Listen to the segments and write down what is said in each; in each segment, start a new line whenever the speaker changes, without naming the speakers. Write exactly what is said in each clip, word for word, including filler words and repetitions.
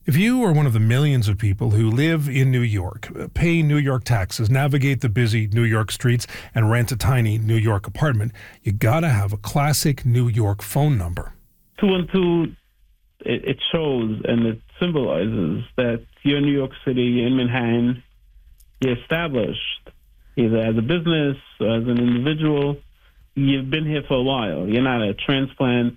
If you are one of the millions of people who live in New York, pay New York taxes, navigate the busy New York streets, and rent a tiny New York apartment, you gotta have a classic New York phone number.
two one two, it, it shows and it symbolizes that you're in New York City, you're in Manhattan, you're established, either as a business or as an individual. You've been here for a while. You're not a transplant.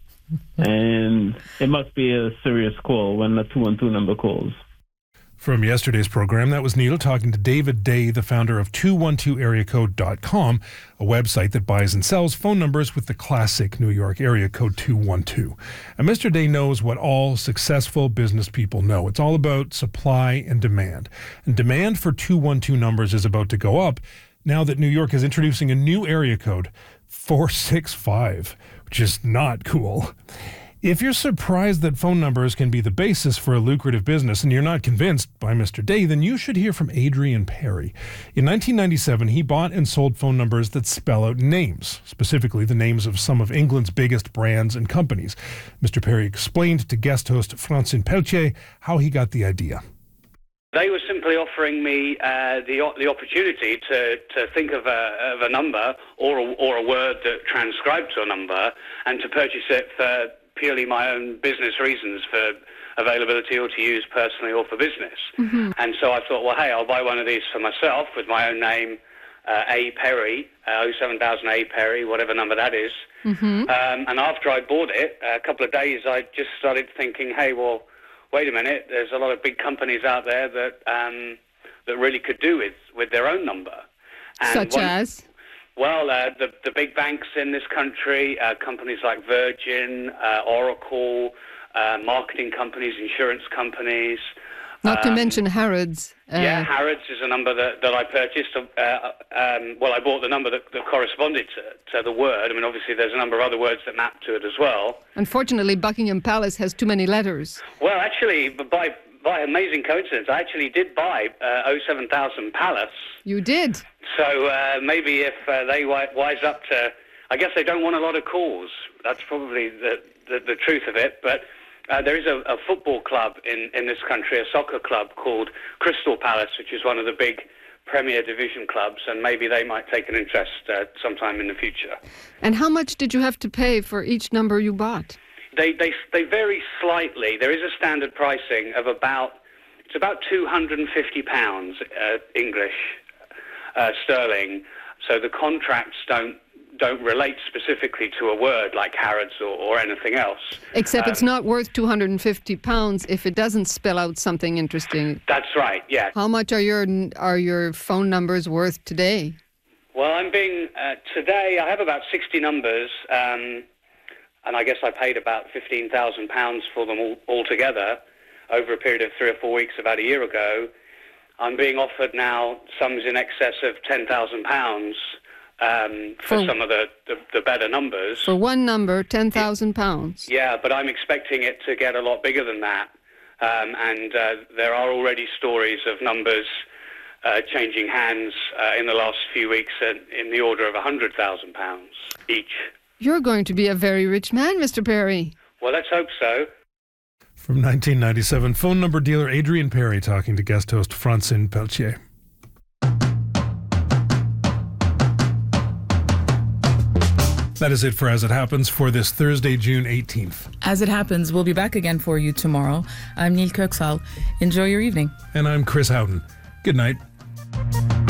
And it must be a serious call when the two one two number calls.
From yesterday's program, that was Neil talking to David Day, the founder of two one two area code dot com, a website that buys and sells phone numbers with the classic New York area code two one two. And Mister Day knows what all successful business people know. It's all about supply and demand. And demand for two one two numbers is about to go up now that New York is introducing a new area code, four six five, which is not cool. If you're surprised that phone numbers can be the basis for a lucrative business and you're not convinced by Mister Day, then you should hear from Adrian Perry. In nineteen ninety-seven, he bought and sold phone numbers that spell out names, specifically the names of some of England's biggest brands and companies. Mister Perry explained to guest host Francine Pelletier how he got the idea.
They were simply offering me uh, the the opportunity to, to think of a, of a number or a, or a word that transcribed to a number and to purchase it for purely my own business reasons, for availability or to use personally or for business. Mm-hmm. And so I thought, well, hey, I'll buy one of these for myself with my own name, uh, A. Perry, uh, oh seven thousand A. Perry, whatever number that is. Mm-hmm. Um, and after I bought it, a couple of days, I just started thinking, hey, well, wait a minute, there's a lot of big companies out there that um, that really could do with, with their own number. And
Such
one,
as?
Well, uh, the, the big banks in this country, uh, companies like Virgin, uh, Oracle, uh, marketing companies, insurance companies.
Not um, to mention Harrods.
Uh, yeah, Harrods is a number that, that I purchased. Uh, um, well, I bought the number that, that corresponded to, to the word. I mean, obviously, there's a number of other words that map to it as well.
Unfortunately, Buckingham Palace has too many letters.
Well, actually, by by amazing coincidence, I actually did buy uh, oh seven thousand Palace.
You did?
So uh, maybe if uh, they wise up to... I guess they don't want a lot of calls. That's probably the, the, the truth of it, but... Uh, there is a, a football club in, in this country, a soccer club called Crystal Palace, which is one of the big Premier Division clubs, and maybe they might take an interest uh, sometime in the future.
And how much did you have to pay for each number you bought?
They they they vary slightly. There is a standard pricing of about it's about two hundred fifty pounds uh, English uh, sterling. So the contracts don't. don't relate specifically to a word like Harrods or, or anything else.
Except
um,
it's not worth two hundred fifty pounds if it doesn't spell out something interesting.
That's right, yeah.
How much are your are your phone numbers worth today?
Well, I'm being, uh, today I have about sixty numbers, um, and I guess I paid about fifteen thousand pounds for them all, all together over a period of three or four weeks about a year ago. I'm being offered now sums in excess of ten thousand pounds. Um, for, for some of the, the, the better numbers.
For one number, ten thousand pounds.
Yeah, but I'm expecting it to get a lot bigger than that. Um, and uh, there are already stories of numbers uh, changing hands uh, in the last few weeks in, in the order of one hundred thousand pounds each.
You're going to be a very rich man, Mister Perry.
Well, let's hope so.
From nineteen ninety-seven, phone number dealer Adrian Perry talking to guest host Francine Pelletier. That is it for As It Happens for this Thursday, June eighteenth.
As It Happens, we'll be back again for you tomorrow. I'm Neil Kirksall. Enjoy your evening.
And I'm Chris Houghton. Good night.